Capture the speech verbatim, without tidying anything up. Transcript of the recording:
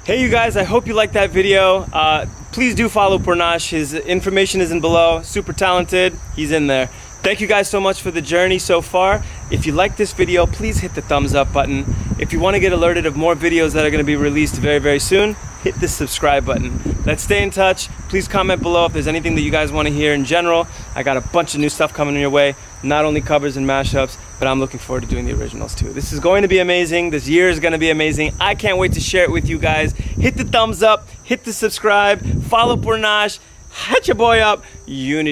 Hey you guys, I hope you liked that video. Uh, please do follow Purnash. His information is in below. Super talented, he's in there. Thank you guys so much for the journey so far. If you like this video, please hit the thumbs up button. If you want to get alerted of more videos that are going to be released very, very soon, hit the subscribe button. Let's stay in touch. Please comment below if there's anything that you guys want to hear in general. I got a bunch of new stuff coming your way, not only covers and mashups, but I'm looking forward to doing the originals too. This is going to be amazing. This year is going to be amazing. I can't wait to share it with you guys. Hit the thumbs up, hit the subscribe, follow Purnash, hit your boy up. Unity.